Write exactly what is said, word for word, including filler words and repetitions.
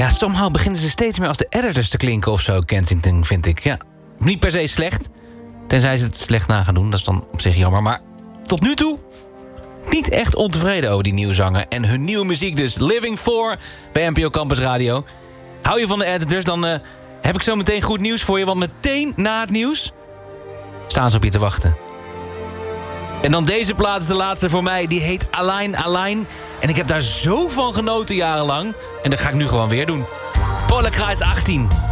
Ja, somehow beginnen ze steeds meer als de editors te klinken of zo, Kensington, vind ik. Ja, niet per se slecht. Tenzij ze het slecht na gaan doen, dat is dan op zich jammer. Maar tot nu toe niet echt ontevreden over die nieuwe zanger. En hun nieuwe muziek dus. Living for bij N P O Campus Radio. Hou je van de editors, dan uh, heb ik zo meteen goed nieuws voor je. Want meteen na het nieuws staan ze op je te wachten. En dan deze plaat is de laatste voor mij. Die heet Align Align. En ik heb daar zo van genoten jarenlang. En dat ga ik nu gewoon weer doen. Poltergeist achttien.